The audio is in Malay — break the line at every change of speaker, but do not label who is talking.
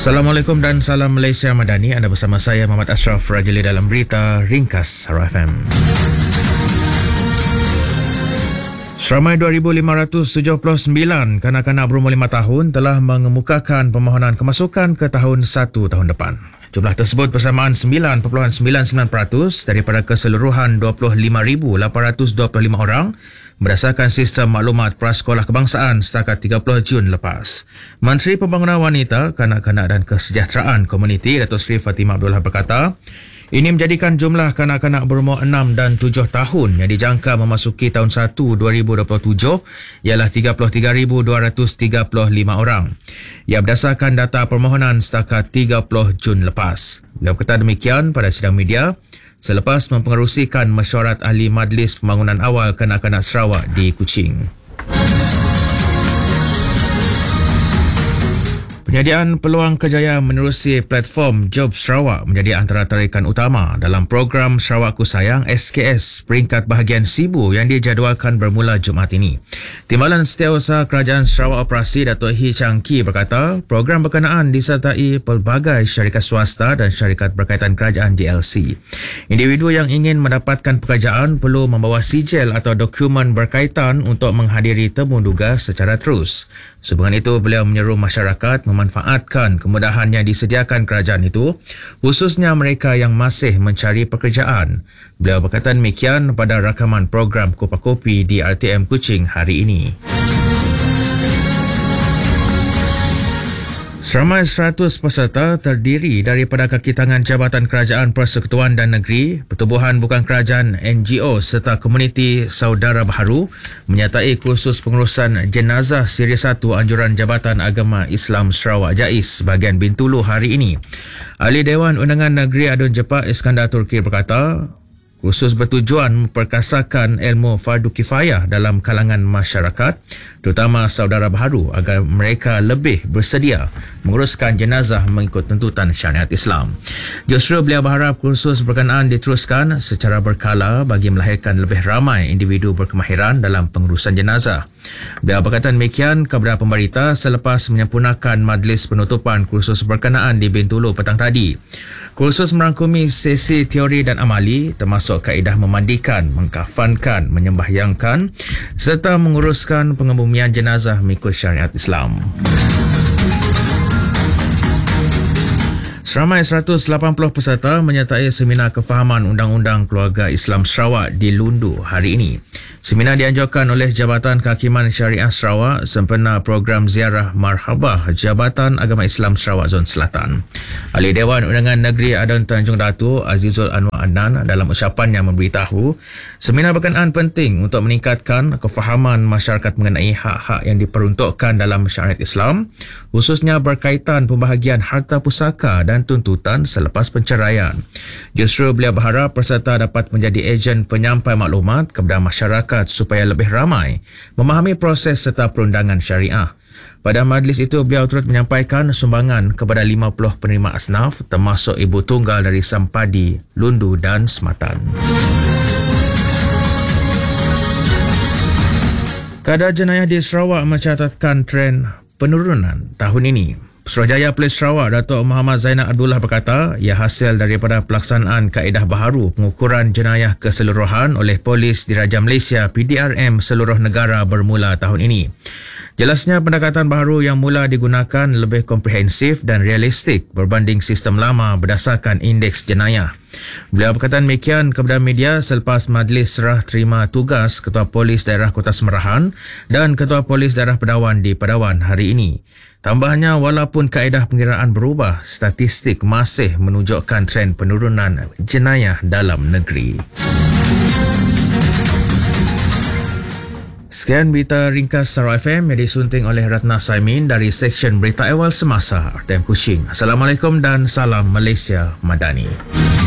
Assalamualaikum dan salam Malaysia Madani. Anda bersama saya Muhammad Ashraf Rajali dalam berita ringkas Sarawak FM. Seramai 2,579 kanak-kanak berumur 5 tahun telah mengemukakan permohonan kemasukan ke tahun 1 tahun depan. Jumlah tersebut bersamaan 9.99% daripada keseluruhan 25,825 orang berdasarkan sistem maklumat prasekolah kebangsaan setakat 30 Jun lepas. Menteri Pembangunan Wanita, Kanak-kanak dan Kesejahteraan Komuniti Datuk Seri Fatimah Abdullah berkata, ini menjadikan jumlah kanak-kanak berumur 6 dan 7 tahun yang dijangka memasuki tahun 1 2027 ialah 33,235 orang. Ia berdasarkan data permohonan setakat 30 Jun lepas. Beliau berkata demikian pada sidang media selepas mempengerusikan mesyuarat ahli Majlis Pembangunan Awal Kanak-kanak Sarawak di Kuching. Penyediaan peluang kejayaan menerusi platform Job Sarawak menjadi antara tarikan utama dalam program Sarawakku Sayang SKS peringkat bahagian Sibu yang dijadualkan bermula Jumaat ini. Timbalan Setiausaha Kerajaan Sarawak Operasi Datuk Hee Chang Kee berkata, program berkenaan disertai pelbagai syarikat swasta dan syarikat berkaitan kerajaan GLC. Individu yang ingin mendapatkan pekerjaan perlu membawa sijil atau dokumen berkaitan untuk menghadiri temu duga secara terus. Sehubungan itu, beliau menyeru masyarakat memanfaatkan kemudahan yang disediakan kerajaan itu, khususnya mereka yang masih mencari pekerjaan. Beliau berkata demikian pada rakaman program Kupa Kopi di RTM Kuching hari ini. Seramai 100 peserta terdiri daripada kaki tangan Jabatan Kerajaan Persekutuan dan Negeri, Pertubuhan Bukan Kerajaan NGO serta komuniti saudara baharu menyertai kursus pengurusan jenazah Siri 1 Anjuran Jabatan Agama Islam Sarawak JAIS bahagian Bintulu hari ini. Ahli Dewan Undangan Negeri Adun Jepak Iskandar Turki berkata, kursus bertujuan memperkasakan ilmu fardu kifayah dalam kalangan masyarakat, terutama saudara baharu agar mereka lebih bersedia menguruskan jenazah mengikut tuntutan syariat Islam. Justru beliau berharap kursus berkenaan diteruskan secara berkala bagi melahirkan lebih ramai individu berkemahiran dalam pengurusan jenazah. Beliau berkata demikian kepada pemberita selepas menyempurnakan majlis penutupan kursus berkenaan di Bintulu petang tadi. Kursus merangkumi sesi teori dan amali termasuk kaedah memandikan, mengkafankan, menyembahyangkan serta menguruskan pengebumian jenazah mengikut syariat Islam. Seramai 180 peserta menyertai seminar kefahaman Undang-Undang Keluarga Islam Sarawak di Lundu hari ini. Seminar dianjurkan oleh Jabatan Kehakiman Syariah Sarawak sempena program ziarah marhabah Jabatan Agama Islam Sarawak Zon Selatan. Ahli Dewan Undangan Negeri Adun Tanjung Datu Azizul Anwar Adnan dalam ucapannya memberitahu, seminar berkenaan penting untuk meningkatkan kefahaman masyarakat mengenai hak-hak yang diperuntukkan dalam syariat Islam, khususnya berkaitan pembahagian harta pusaka dan tuntutan selepas penceraian. Justru beliau berharap peserta dapat menjadi ejen penyampai maklumat kepada masyarakat supaya lebih ramai memahami proses serta perundangan syariah. Pada majlis itu, beliau turut menyampaikan sumbangan kepada 50 penerima asnaf termasuk ibu tunggal dari Sampadi, Lundu dan Sematan. Kadar jenayah di Sarawak mencatatkan tren penurunan tahun ini. Suruhanjaya Polis Sarawak Datuk Muhammad Zainal Abdullah berkata, ia hasil daripada pelaksanaan kaedah baharu pengukuran jenayah keseluruhan oleh Polis Diraja Malaysia PDRM seluruh negara bermula tahun ini. Jelasnya pendekatan baharu yang mula digunakan lebih komprehensif dan realistik berbanding sistem lama berdasarkan indeks jenayah. Beliau berkata demikian kepada media selepas majlis serah terima tugas Ketua Polis Daerah Kota Semerahan dan Ketua Polis Daerah Pedawan di Pedawan hari ini. Tambahnya, walaupun kaedah pengiraan berubah, statistik masih menunjukkan tren penurunan jenayah dalam negeri. Sekian berita ringkas Sarawak FM yang disunting oleh Ratna Saimin dari Seksyen Berita Awal Semasa RTM Kuching. Assalamualaikum dan salam Malaysia Madani.